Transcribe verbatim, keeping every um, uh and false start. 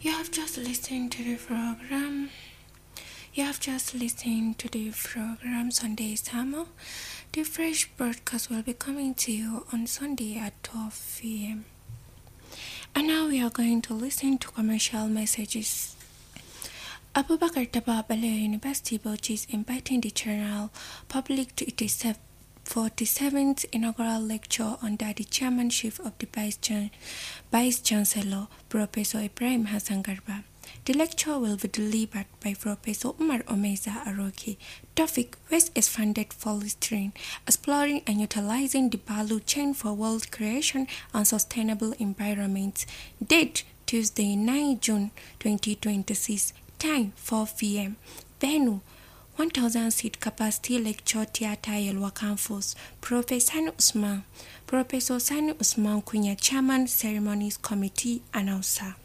You have just listened to the program. You have just listened to the program Sunday Summer. The fresh broadcast will be coming to you on Sunday at twelve p.m. And now we are going to listen to commercial messages. Abubakar Tafawa Balewa University Bauchi is inviting the general public to its forty-seventh inaugural lecture under the chairmanship of the Vice, Chan- Vice Chancellor, Professor Ibrahim Hassan Garba. The lecture will be delivered by Professor Umar Omeza Aroki. Topic: Waste Expanded Polystyrene, Exploring and Utilizing the Value Chain for Wealth Creation and Sustainable Environment. Date: Tuesday, ninth of June twenty twenty-six. Time: four p.m. Venue: one thousand seat capacity lecture theatre Yelwa Campus. Professor Sani Usman, Professor Sani Usman Kunya, Chairman Ceremonies Committee Announcer.